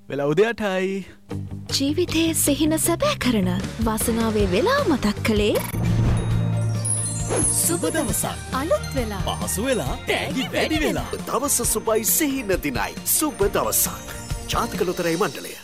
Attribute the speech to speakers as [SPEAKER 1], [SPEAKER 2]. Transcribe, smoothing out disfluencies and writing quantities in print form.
[SPEAKER 1] වෙලා උදයටයි.
[SPEAKER 2] ජීවිතයේ සිහින සැබෑ කරන වාසනාවේ වෙලා මතක් කළේ
[SPEAKER 1] සුබ දවසක්.
[SPEAKER 2] අලුත් වෙලා
[SPEAKER 1] පහසු වෙලා තෑගි වැඩි වෙලා.
[SPEAKER 3] දවස සුබයි සිහින දිනයි. සුබ දවසක්. ජාතික ලොතරැයි මණ්ඩලය.